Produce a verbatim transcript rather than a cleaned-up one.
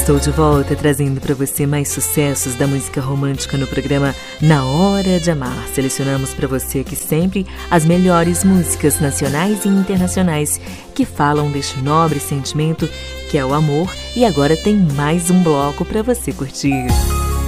Estou de volta trazendo para você mais sucessos da música romântica no programa Na Hora de Amar. Selecionamos para você aqui sempre as melhores músicas nacionais e internacionais que falam deste nobre sentimento que é o amor. E agora tem mais um bloco para você curtir.